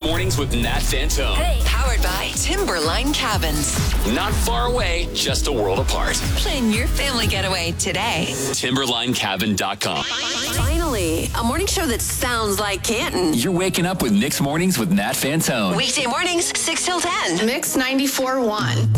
Mornings with Nat Fantone. Hey, powered by Timberline Cabins. Not far away, just a world apart. Plan your family getaway today. TimberlineCabin.com. Finally, a morning show that sounds like Canton. You're waking up with Nick's Mornings with Nat Fantone. Weekday mornings, 6 till 10. Mix 94.1.